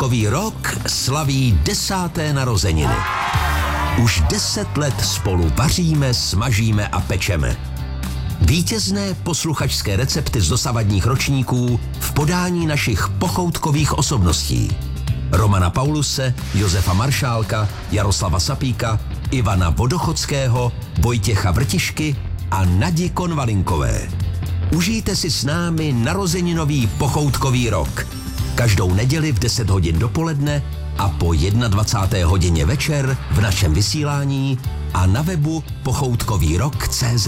Pochoutkový rok slaví 10. narozeniny. Už 10 let spolu vaříme, smažíme a pečeme. Vítězné posluchačské recepty z dosavadních ročníků v podání našich pochoutkových osobností. Romana Pauluse, Josefa Maršálka, Jaroslava Sapíka, Ivana Vodochodského, Vojtěcha Vrtišky a Nadi Konvalinkové. Užijte si s námi narozeninový pochoutkový rok. Každou neděli v 10 hodin dopoledne a po 21. hodině večer v našem vysílání a na webu pochoutkovýrok.cz.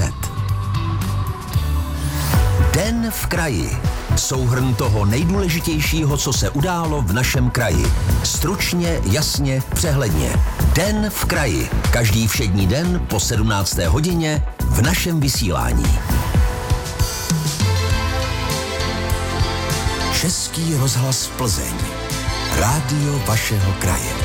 Den v kraji. Souhrn toho nejdůležitějšího, co se událo v našem kraji. Stručně, jasně, přehledně. Den v kraji. Každý všední den po 17. hodině v našem vysílání. Český rozhlas Plzeň. Rádio vašeho kraje.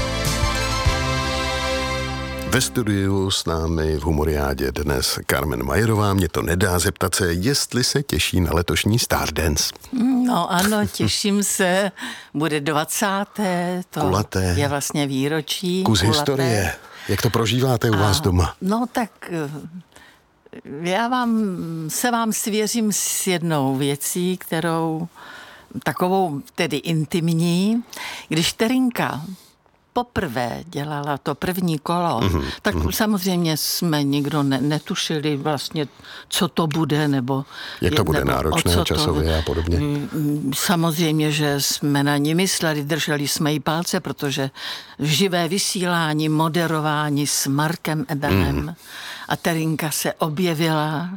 Ve studiu s námi v Humoriádě dnes Carmen Majerová. Mě to nedá zeptat se, jestli se těší na letošní Stardance. No ano, těším se. Bude 20. To kulaté. Je vlastně výročí. Kus historie. Jak to prožíváte u vás doma? No tak já se vám svěřím s jednou věcí, kterou takovou tedy intimní. Když Terinka poprvé dělala to první kolo, tak samozřejmě jsme nikdo netušili vlastně, co to bude, nebo jak to bude náročné časově a podobně. Samozřejmě, že jsme na ní mysleli, drželi jsme jí palce, protože živé vysílání, moderování s Markem Eberem a Terinka se objevila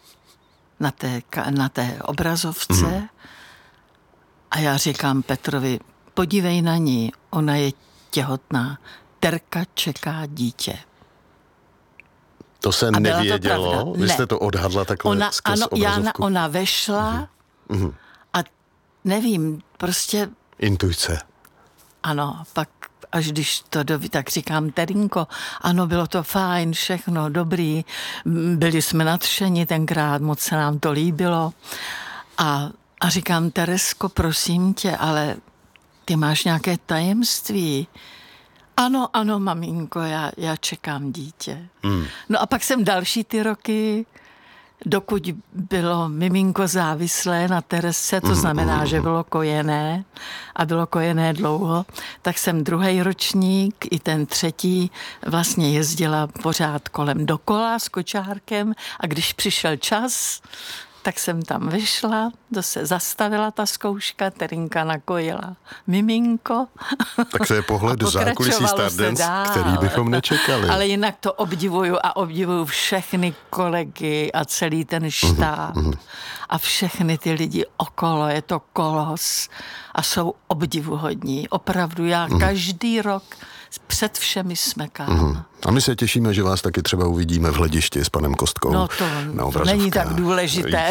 na té obrazovce a já říkám Petrovi, podívej na ní, ona je těhotná. Terka čeká dítě. To se nevědělo? Vy jste to odhadla takhle skrz obrazovku? Ona vešla a nevím, prostě... Intuice. Ano, pak až když to tak říkám, Terinko, ano, bylo to fajn, všechno dobrý, byli jsme nadšeni tenkrát, moc se nám to líbilo a říkám, Teresko, prosím tě, ale ty máš nějaké tajemství. Ano, maminko, já čekám dítě. No a pak jsem další ty roky, dokud bylo miminko závislé na Teresce, to znamená, že bylo kojené a bylo kojené dlouho, tak jsem druhý ročník i ten třetí vlastně jezdila pořád kolem dokola s kočárkem a když přišel čas, tak jsem tam vyšla, to se zastavila ta zkouška, Terinka nakojila miminko. Tak to je pohled do zákulisí Stardance, který bychom nečekali. Ale jinak to obdivuju všechny kolegy a celý ten štáb a všechny ty lidi okolo, je to kolos a jsou obdivuhodní. Opravdu já každý rok před všemi smekám. A my se těšíme, že vás taky třeba uvidíme v Hledišti s panem Kostkou. No to není tak důležité.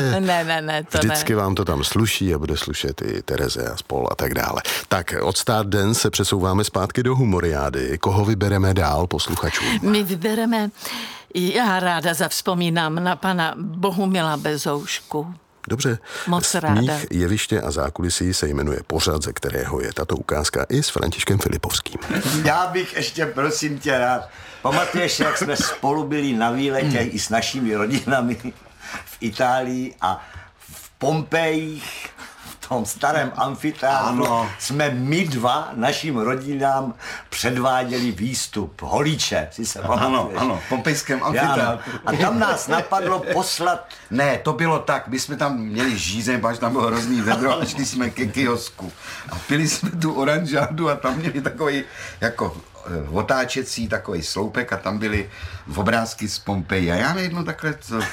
Ne, to vždycky vám to tam sluší a bude slušet i Tereze a spol a tak dále. Tak od Stardance se přesouváme zpátky do Humoriády. Koho vybereme dál posluchačům? My vybereme, já ráda zavzpomínám na pana Bohumila Bezoušku. Dobře. Moc ráda. Smích, jeviště a zákulisí se jmenuje pořad, ze kterého je tato ukázka i s Františkem Filipovským. Já bych ještě, prosím tě, rád. Pamatuješ, jak jsme spolu byli na výletě i s našimi rodinami v Itálii a v Pompejích, v tom starém amfiteátru jsme my dva našim rodinám předváděli výstup Holíče, si se pamatuješ? Ano, v pompejském amfiteátru. A tam nás napadlo poslat... Ne, to bylo tak, my jsme tam měli žízeň, až tam bylo hrozný vedro a šli jsme ke kiosku. A pili jsme tu oranžádu a tam měli takový jako otáčecí takový sloupek a tam byly obrázky z Pompeji. A já najednou takhle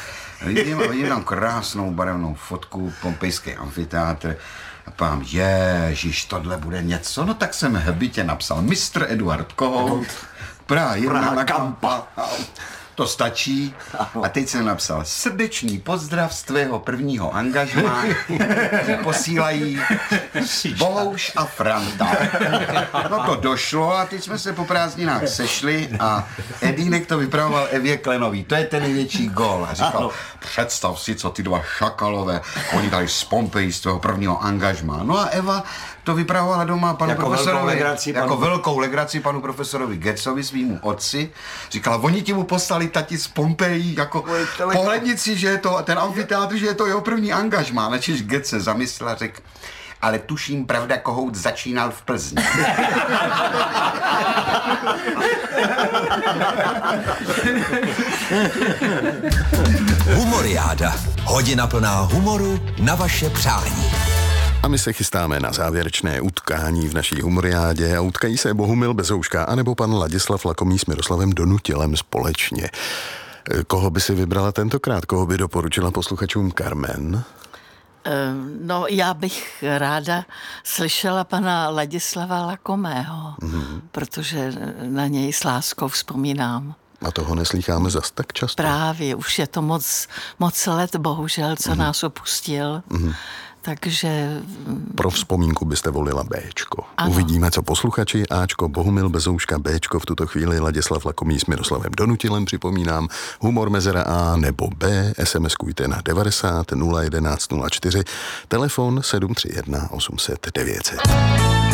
vidím tam krásnou barevnou fotku pompejský amfiteátr a pám, ježiš, tohle bude něco. No tak jsem hbitě napsal Mistr Eduard Kohout, Praha 1 na Kampa. to stačí. A teď jsem napsal srdečný pozdrav z tvého prvního angažmá. Posílají Bohouš a Franta. No to došlo a teď jsme se po prázdninách sešli a Edínek to vypravoval Evě Klenový. To je ten největší gól. A říkal, představ si, co ty dva šakalové, oni tady z Pompeji z tvého prvního angažmá. No a Eva to vypravovala doma panu jako profesorovi, velkou legraci panu profesorovi Getzovi, svýmu otci. Říkala, oni ti mu poslali tati z Pompeji, jako pohlednici, že je to ten amfiteátr, že je to jeho první angažmá. Načež Getz se zamyslel a řekl, ale tuším, pravda, Kohout začínal v Plzni. Humoriáda. Hodina plná humoru na vaše přání. A my se chystáme na závěrečné utkání v naší humoriádě a utkají se Bohumil Bezouška anebo pan Ladislav Lakomý s Miroslavem Donutilem společně. Koho by si vybrala tentokrát? Koho by doporučila posluchačům Carmen? No, já bych ráda slyšela pana Ladislava Lakomého, protože na něj s láskou vzpomínám. A toho neslýcháme zas tak často. Právě, už je to moc let, bohužel, co nás opustil. Takže... Pro vzpomínku byste volila Béčko. Ano. Uvidíme, co posluchači. Áčko, Bohumil Bezouška, Béčko, v tuto chvíli Ladislav Lakomý s Miroslavem Donutilem, připomínám, humor mezera A nebo B, SMS-kujte na 90 011 04, telefon 731 800 900.